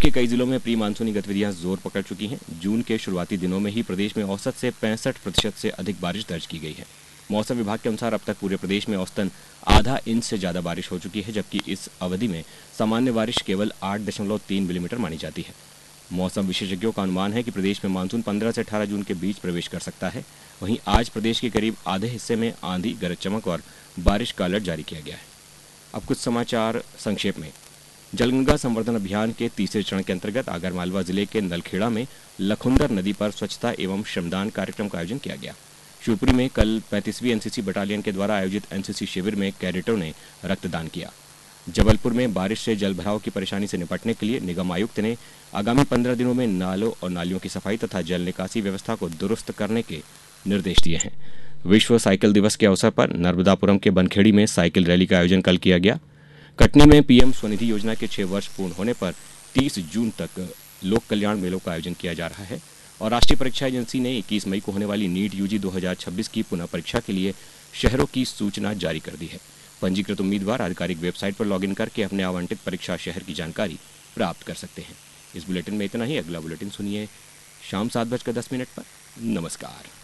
के कई जिलों में प्री मानसूनी गतिविधियां जोर पकड़ चुकी हैं। जून के शुरुआती दिनों में ही प्रदेश में औसत से 65% से अधिक बारिश दर्ज की गई है। मौसम विभाग के अनुसार अब तक पूरे प्रदेश में औसतन आधा इंच से ज्यादा बारिश हो चुकी है, जबकि इस अवधि में सामान्य बारिश केवल 8.3 मिलीमीटर मानी जाती है। मौसम विशेषज्ञों का अनुमान है कि प्रदेश में मानसून 15 से 18 जून के बीच प्रवेश कर सकता है। वहीं आज प्रदेश के करीब आधे हिस्से में आंधी, गरज चमक और बारिश का अलर्ट जारी किया गया है। अब कुछ समाचार संक्षेप में। जलगंगा संवर्धन अभियान के तीसरे चरण के अंतर्गत आगरमालवा जिले के नलखेड़ा में लखुंदर नदी पर स्वच्छता एवं श्रमदान कार्यक्रम का आयोजन किया गया। शिवपुरी में कल 35वीं एनसीसी बटालियन के द्वारा आयोजित एनसीसी शिविर में कैडेटों ने रक्तदान किया। जबलपुर में बारिश से जल भराव की परेशानी से निपटने के लिए निगम आयुक्त ने आगामी 15 दिनों में नालों और नालियों की सफाई तथा जल निकासी व्यवस्था को दुरुस्त करने के निर्देश दिए हैं। विश्व साइकिल दिवस के अवसर पर नर्मदापुरम के बनखेड़ी में साइकिल रैली का आयोजन कल किया गया। कटनी में पीएम स्वनिधि योजना के 6 वर्ष पूर्ण होने पर 30 जून तक लोक कल्याण मेलों का आयोजन किया जा रहा है। और राष्ट्रीय परीक्षा एजेंसी ने 21 मई को होने वाली नीट यूजी 2026 की पुनः परीक्षा के लिए शहरों की सूचना जारी कर दी है। पंजीकृत उम्मीदवार आधिकारिक वेबसाइट पर लॉगिन करके अपने आवंटित परीक्षा शहर की जानकारी प्राप्त कर सकते हैं। इस बुलेटिन में इतना ही। अगला बुलेटिन सुनिए शाम 7:10 पर। नमस्कार।